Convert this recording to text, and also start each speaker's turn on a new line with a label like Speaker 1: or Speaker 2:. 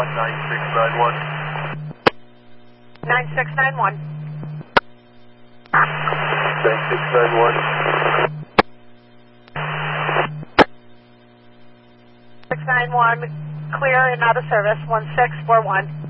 Speaker 1: 9691.
Speaker 2: 9691.
Speaker 1: 9691.
Speaker 2: 691, clear and out of service, 1641.